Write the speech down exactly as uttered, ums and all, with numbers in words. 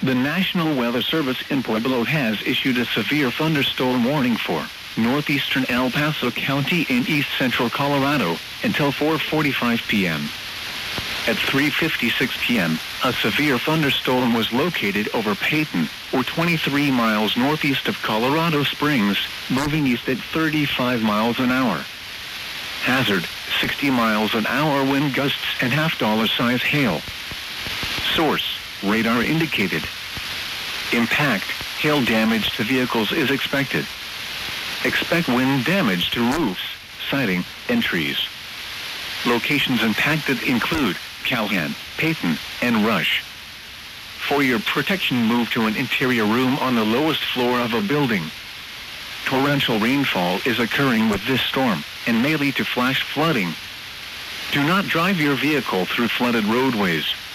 The National Weather Service in Pueblo has issued a severe thunderstorm warning for northeastern El Paso County in east central Colorado until four forty-five p.m. At three fifty-six p.m., a severe thunderstorm was located over Peyton, or twenty-three miles northeast of Colorado Springs, moving east at thirty-five miles an hour. Hazard, sixty miles an hour wind gusts and half-dollar size hail. Source, radar indicated. Impact, hail damage to vehicles is expected. Expect wind damage to roofs, siding, and trees. Locations impacted include Calhan, Peyton, and Rush. For your protection, move to an interior room on the lowest floor of a building. Torrential rainfall is occurring with this storm and may lead to flash flooding. Do not drive your vehicle through flooded roadways.